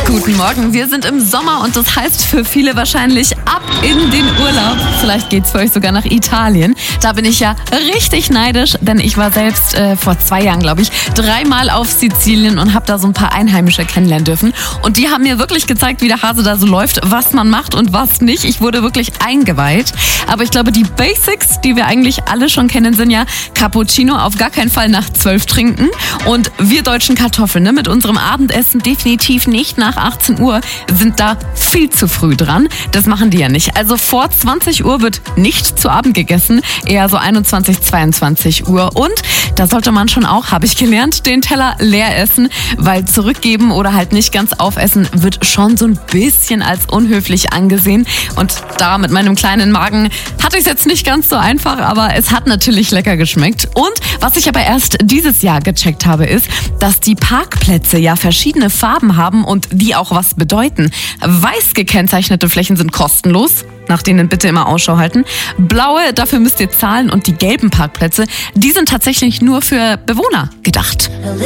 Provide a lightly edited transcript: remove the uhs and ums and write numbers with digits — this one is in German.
Guten Morgen, wir sind im Sommer und das heißt für viele wahrscheinlich ab in den Urlaub. Vielleicht geht's für euch sogar nach Italien. Da bin ich ja richtig neidisch, denn ich war selbst vor 2 Jahren, glaube ich, 3-mal auf Sizilien und habe da so ein paar Einheimische kennenlernen dürfen. Und die haben mir wirklich gezeigt, wie der Hase da so läuft, was man macht und was nicht. Ich wurde wirklich eingeweiht. Aber ich glaube, die Basics, die wir eigentlich alle schon kennen, sind ja Cappuccino auf gar keinen Fall nach 12 trinken. Und wir deutschen Kartoffeln, ne, mit unserem Abendessen definitiv nicht nach 18 Uhr, sind da viel zu früh dran. Das machen die ja nicht. Also vor 20 Uhr wird nicht zu Abend gegessen, eher so 21, 22 Uhr. Und da sollte man schon auch, habe ich gelernt, den Teller leer essen, weil zurückgeben oder halt nicht ganz aufessen wird schon so ein bisschen als unhöflich angesehen. Und da mit meinem kleinen Magen hatte ich es jetzt nicht ganz so einfach, aber es hat natürlich lecker geschmeckt. Und was ich aber erst dieses Jahr gecheckt habe, ist, dass die Parkplätze ja verschiedene Farben haben und die auch was bedeuten. Weiß gekennzeichnete Flächen sind kostenlos, nach denen bitte immer Ausschau halten. Blaue, dafür müsst ihr zahlen, und die gelben Parkplätze, die sind tatsächlich nur für Bewohner gedacht.